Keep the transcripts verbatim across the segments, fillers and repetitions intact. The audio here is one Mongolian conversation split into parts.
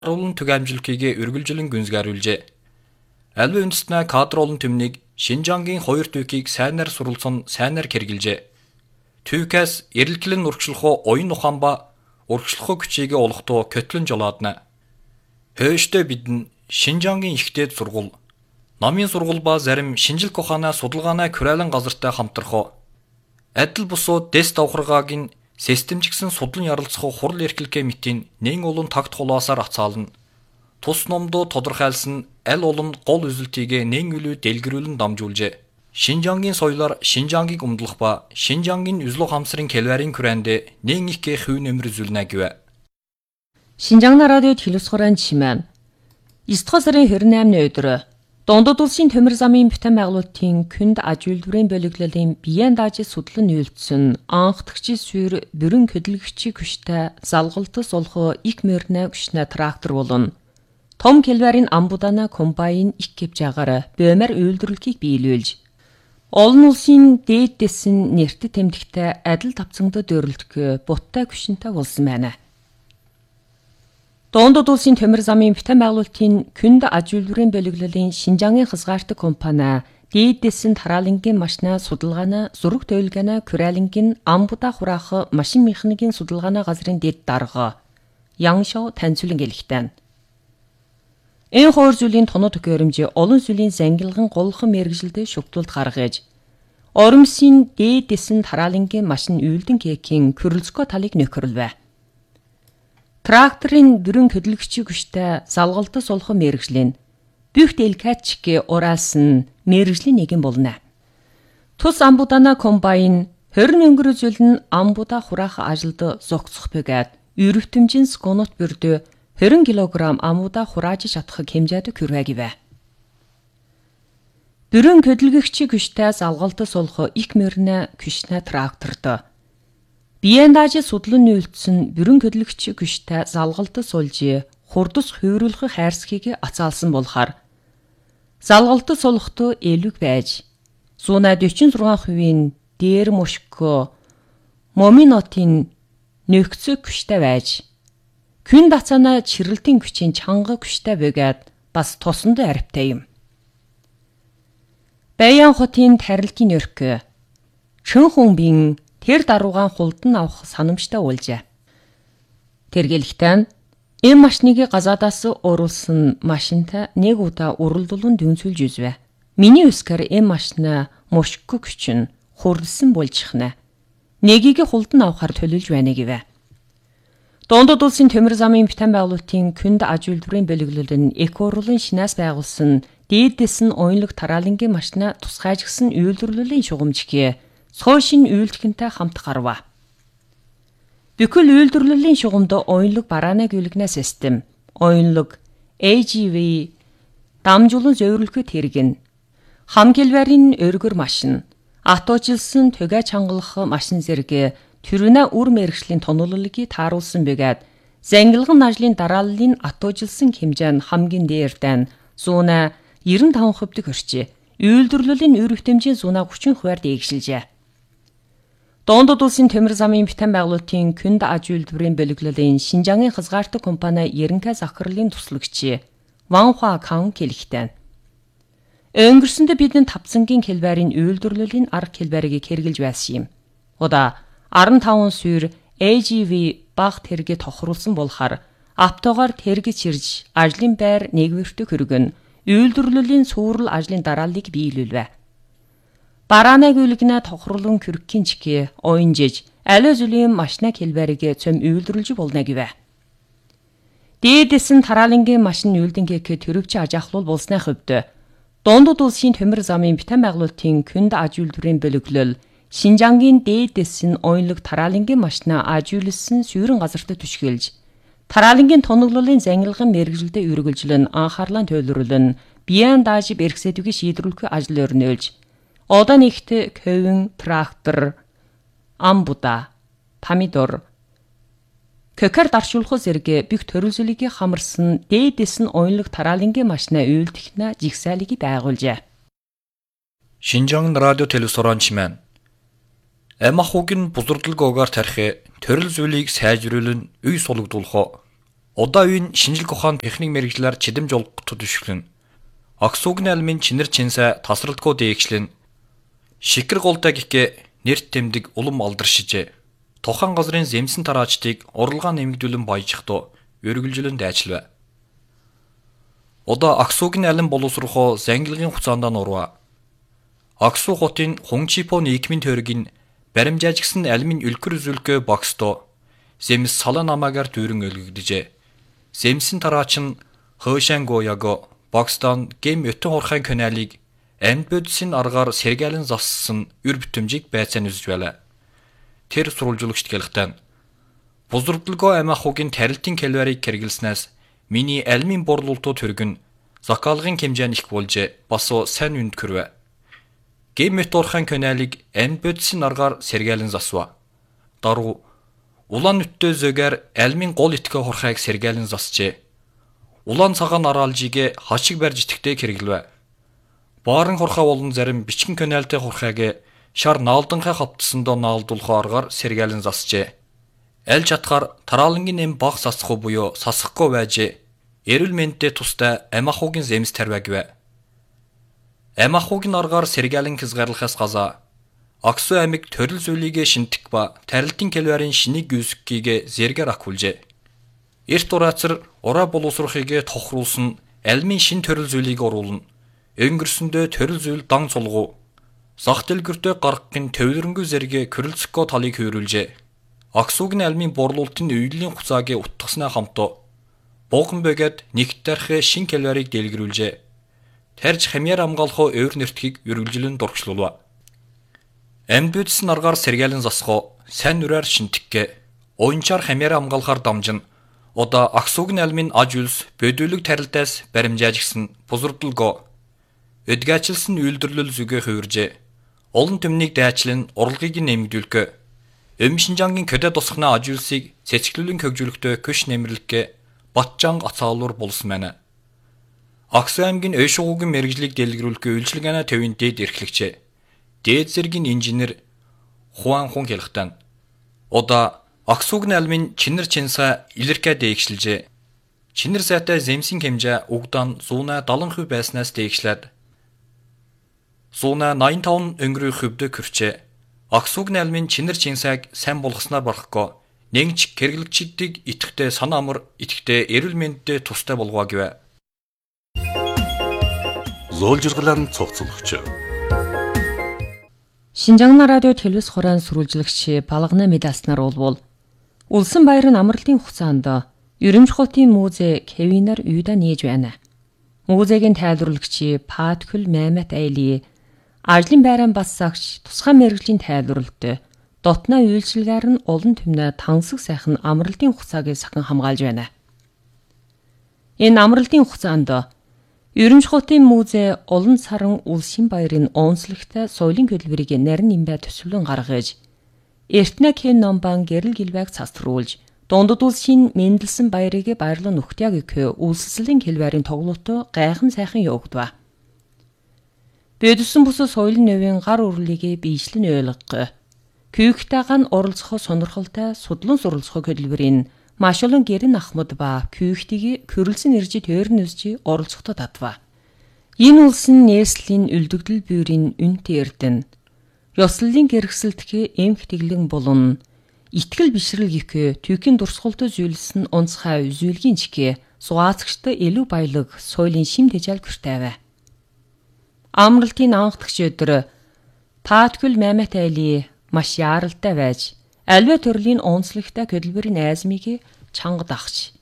Олон төг амжилтгийг үргэлжлэн гүнзгийрүүлжээ. Аливаа үндэстнээ кадр олон төмнийг Шинжангийн хоёр төвкийг сайнаар суралцсан сайнаар хэрэгжилжээ. Төвкээс эрэлтлэн урагшлах оюун ухаан ба урагшлах хүчийг олгохтой көтлөн жолоодна. Хөөштэй бидэн Шинжангийн ихтэйд сургууль, намын сургууль ба зарим шинжилх ухаанаа судалгаанаа Курайлан газартай хамтрах. Адил бусууд дэс давхаргааг нь системжигсэн судлан ярилцах хурал эрхлэхээ мэтийн нэн олон тагт хулаасаар ацаална. Тус номдоо тодорхойлсон аль олон гол үзэлтийг нэн үлүү дэлгэрүүлэн дамжуулжээ. Шинжангийн соёлоор Шинжангийг умдлах ба Шинжангийн үзлэг хамсрын Кэлварын күрэнд нэн их хэв нэмэр үзүүлнэ гэв. Шинжаан радиод хэлусгорын чимээн. эсдүгээр сарын двадцать восьмны өдөр Дундад улсын төмөр замын бүтээн байгуулалтын күнд аж үйлдвэрийн боловлолын биеийн даажид судлан нийлүүлсэн анхдагчийн сүйр бүрэн хөдөлгөгчийн күштэй залгалтас олох их мөрнэ күшнэ трактор болон том Кэлварын амбудана комбайн их кэвжагаар бөөмөр үйлдвэрлэхийг биелүүлж олон улсын дээд дэсэн нэртэд тэмдэгтэй адил тавцангад дөрлөлтгөө буттай күшнтэй болсон байна. Дундад улсын төмөр замын бүтээн байгуулалтын күнд аж үйлдвэрийн боловлолын Шинжангийн хязгаартай компани дээд дэсэн тараалангийн машина судалгааны зураг төлөвлөгөөний Курайлангийн амбуда хураах машин механикийн судалгааны газрын дэд дарга Яншоо таньцуулан гэлэхтэн. Энэ хоёр зүйлийн тоног төхөөрөмж олон зүйлийн зангилган голхон мэрэгжилтэд шүгтүүлд гаргаж оромсын дээд дэсэн тараалангийн машин үйлдэн кекийн Кюрлцко талыг нөхөрлөв. Тракторын бүрэн хөдөлгөгчийн күштэй залгалтас олох мэрэгжлийн бүх делкатчиг ураалсан мэрэгжлийн нэгэн болно. Тус амбудана комбайн двадцать өнгөр үзүүлэн амбуда хураах ажилд зогцох бөгөөд өрөвтөмжийн секундт бүрдө двадцать килограмм амбуда хурааж чадах хэмжээтэй хүрвэгэв. Бүрэн хөдөлгөгчийн күштэй залгалтас олох их мөрнэ күшнэ тракторд биеийн даажид судлан нийлүүлсэн бүрэн хөдөлгөгчийн күштэй залгалтас олж хурдас хувируулах хайрсгийг ацаалсан болохоор залгалтас олохдоо элэг байж сууна forty-six хувийн дээр мушко моминотын нөхцөг күштэй байж күн дацаана чирлэлтийн күчийн чанга күштэй бөгөөд бас тусандаа арвтай юм. Баян хотын тарилтын өрх чин хүмбин тэр даруугаан хулдан авах санамжтай уулжээ. Тэргэлхтэн энэ машиныг газаадаас уруулсан машинтай нэг удаа уралдуулан дүнсүүлж үзвэ. Миний өскөр энэ машина мушко күчин хурлсан болчихна. Нэгийг хулдан авахар төлөвлөж байна гэвэ. Дундад улсын төмөр замын бүтээн байгуулалтын күнд аж үйлдвэрийн боловлолын эко урлын шинаас байгуулсан дээд дэсэн оюунлаг тараалангийн машина тусгайжгсан үйлдвэрлэлийн шугамжиг цоошин үйлдэлхэнтэй хамт гарва. Бүхэл үйлдвэрлэлийн шугамд оюунлаг барааны гүйлгэнэ систем, оюунлаг A G V дамжуулан зөвөрлөхөд хэрэгэн. Хам Кэлварын өргөр машин, атуужилсан түгэ чангалах машин зэрэг төрөнө үр мэрэгшлийн тонооллыг тааруулсан бөгөөд зангилган ажлын дарааллын атуужилсан хэмжээ нь хамгийн дээрдэн зуна ninety-five хувьд хүрчээ. Үйлдвэрлэлийн үр хэмжээ зуна thirty хувиар дээгшилжээ. Дундад улсын төмөр замын бүтээн байгуулалтын күнд аж үйлдвэрийн боловлолын Шинжангийн хязгаартай компани Ерөнхий захирлын туслагч Ванхуа Кан хэлэхдээ өнгөрсөндө бидний тавцангийн Кэлварын үйлдвэрлэлийн арга хэлбэрийг хэрэгжилж байсан юм. Удаа ninety-five сүйр A G V багт хэрэгэ тохируулсан болохоор автогоор тэрэг чирж ажлын байр нэгвэртэ хөргөн үйлдвэрлэлийн суурал ажлын дарааллыг биелүүлвэ. Барааны гүйлгэнэ тохируулан хөрөхийн чиг оюунжиж аливаа зүйлийн машина хэлбэрийг цөм үйлдвэрлэж болно гэвэ. Дээдэс нь тараалангийн машин үйлдэн кек төрөвч аж ахлуул болсны хувьд Дундад улсын төмөр замын бүтээн байгуулалтын күнд аж үйлдвэрийн боловлол Шинжангийн дээдэс нь оюунлаг тараалангийн машина аж үйлсэн сүйрэн газартаа түшгэлж тараалангийн тоноглолын зангилган мэрэгжилтэд үргэлжлэн анхаарлаа төвлөрүүлэн биеийн дааж бэрхсэдвийг шийдвэрлэх ажил өрнөөлж одоо нэгт ковин трактор амбуда помидор көкөр даршуулах зэрэг бүх төрөлзөлийг хамарсан дээдэс нь оюунлаг тараалангийн машина үйлдэх жигсаалыг байгуулжээ. Шинжаан радио телевизорон чимэн Эмахуг нь бузурдлыг угаар тарих төрөл зүйлийг сайжруулан үй сулгдуулах Удаа үеийн шинжилгээ ухаан техник мэрэгжлээр чидэмж олгоход төшөглөн. Аксуугийн альмын чинэр чинсэ тасралтгүй дээгчлэн. Шикэр голтой гихгээ нэрт тэмдэг улам алдаршижээ. Тухайн газрын зэмсэн тараачдыг уралгаа нэмэгдүүлэн баяжихдоо өргөлжлөн дайчлав. Удаа Аксуугийн алин боловсрохоо зангилгын хуцаанд нурва. Аксуу хотын Хунчипо нийгмийн төргийн баримжаажгсан алимын үлгэр үзүүлэхээ багсдоо зэмс салан намаагаар дүүрэн өлгөгдөжээ. Зэмсэн тараач нь Хөшангояго Багстан гэм өтөн хурхайн каналыг амьд бодисын аргаар сэргээлэн зассан үр бүтэмжийг байцаан үзэж байлаа. Тэр сурвалжуулагчд гэлхтэн бузурдлогоо амиахугийн тарилтын калорийг хэрэглэснээс миний алимын борлуулалтууд төргөн закалгын хэмжээ их болжээ. Бас сайн үнд хүрвэ. Гэм өтөн хурхайн каналыг амьд бодисын аргаар сэргээлэн засва. Дару улаан нүттэй зөгээр алимын гол итгэх хурхайг сэргээлэн засжээ. Улаан цагаан араалжигээ хашиг барьж итгэхдээ хэрэглэв. Баарын хурхай болон зарим бичгэн каналтай хурхайг шар наалданхай хавтсандоо наалдуулах аргаар сэргээлэн засжээ. Аль чатгаар тараалангийн нэм баг сасахгүй буюу сасахгүй байжээ. Эрүүл мэндэд тустай амиахугийн зэмс тарвагв. Амиахугийн аргаар сэргээлэн хязгаарлахаас газаа Аксуу аймаг төрөл зүйлийг шинтэх ба тарилтын калорийн шинийг үүсгэхийг зэргээр ахуулжээ. Эрт ураацар ураа боловсрохыг тохируулсан алимын шин төрөл зүйлийг оруулна. Өнгөрсөндөө төрөл зүйл дан цулгуу. Зах дэлгүүртээ гаргахын төвлөрөнгөө зэрэг Крылцко талыг хөрүүлжээ. Аксуугийн алимын борлуулалтын үеийн хуцааг утгаснаа хамтоо буухан бөгөөд нэгт дарах шин калорийг дэлгэрүүлжээ. Тарж хамьяар хамгаалах өөр нэртгийг үргэлжлэн дургчлуулва. Амьд бодисын аргаар сэргээлэн засгоо сайн нүрээр шинтгэхээ уянчаар хамьяар хамгаалахаар дамжин. Удаа Аксуугийн алимын аж үлс бөдөлөг тарилтаас баримжаажгсан бузурдлого өдгөөчлсөн үйлдвэрлэл зүгээ хувиржээ. Олон төмнийг дайчлан уралгыг нэмэгдүүлэхээ Өмшинжангийн көдө тусахна аж үлсийг цэцгэлүүлэн хөгжүүлэхдээ көш нэмэрлэхээ Батчанг ацаалуур болсон байна. Аксуу аймгийн ойшуугийн мэрэгжлийг дэлгэрүүлэхээ үйлчилгээний төвийн дээд эрхлэгчээ. Дээд зэргийн инженер Хуан Хун хэлэхтэн. Удаа Аксуугийн алимын чинэр чинсаа илэрхээ дээгшилжээ. Чинэр сайтай зэмсийн хэмжээ угдаан зуунаа даалан хувь байснаас дээгшлээд зуунаа найман таван өнгөрийн хувьд хүрчээ. Аксуугийн алимын чинэр чинсааг сайн болгосноор барахгүй нэгч хэрэглэгчдийг итгэхдээ санаа амар итгэхдээ эрүүл мэндэд тустай болгоо гэв. Зөөлжиргалан цогцлогч. Шинжаан радио телевиз хураан сүрүүлжлэгч Балгана Медаснаар улвал Улсын баяр нь амралтын хугацаанд Ерөнхийлөгчийн музей Кевинар Юда нээж байна. Музейгийн тайлбарлагч Паткул Маймат Айли ажлын байран бас сагч тусгай мэргэжлийн тайлбарлалт дотноо үйлчилгээр нь олон түмнэ тансаг сайхан амралтын хугацааг сахин хамгаалж байна. Энэ амралтын хугацаанд Ерөнхийлөгчийн музей олон саран улсын баярын онцлогтой соёлын хөтөлбөрийг нарийн нэмбай төсвөлөн гаргаж Эртнэ Кен номбан гэрэл гэлбэг цаструулж дундад улсын мэндэлсэн баярыг баярлан нүхтяг гэх үйлсэллийн хэлбэрийн тоглолтоо гайхан сайхан явагдав. Бэдсэн бус соёлын нөвийн гар үрлийг биешлэн ойлгох. Күйхтэйг нь оролцох сонирхолтой судлан суралцах хөтөлбөрийн маш олон гэрэн ахмад ба күйхтийг körөлсөн ирж төрн үсж оролцохтой татва. Энэ улсын нээслийн үлдэгдэл бүрийн үнэтэй эрдэн. Ёслолын гэргсэлтгий эмх тэглэн болон итгэл бишрэл гихэ түүхийн дурсгалтай зүйлсэн онцгой үзүүлгийн чигэ сугаацгчтай илүү баялаг соёлын шим тэжаал гэртэйвэ. Амралтын анхдагч өдөр Паткул Маймат Айли маш яралтай байж альва төрлийн онцлогтой хөтөлбөрийн айзмыг чанга дагч.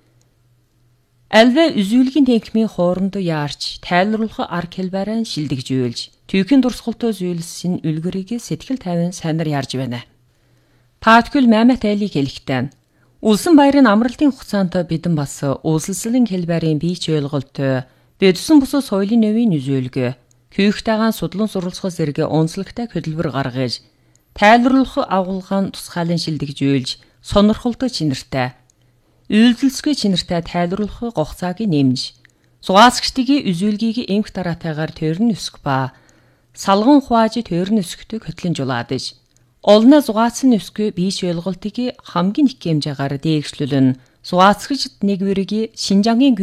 Альва үзүүлгийн техникийн хоорондоо яарч тайлбарлах арга хэлбэрэн шилдэгжүүлж түүхийн дурсгалтай зүйлсэн үлгэрийг сэтгэл тайван сайнаар ярьж байна. Паткул Маймат Айли хэлэхдээ улсын баярын амралтын хугацаанд бидэн бас улсэлслийн хэлбэрийн бийч ойлголт бэдсэн бус соёлын нөвийн үзүүлэг күйхтэйгаан судлан суралцах зэрэг онцлогтой хөтөлбөр гаргаж тайлбарлах агуулгаан тусгаалan шилдэгжүүлж сонирхолтой чинэртэй үйлдэлцгүй чинэртэй тайлбарлах гогцааг нэмж сугаацгчдын үзүүлгийг эмх дараатайгаар төрн өсөх ба салган хувааж төрн өсөхтэй хөтлөнжуулаадж олно зугаацсан өсгөө бийч ойлголтыг хамгийн их хэмжээгээр дээрчлүүлэн Суаацгчд нэг вэриги Шинжангийн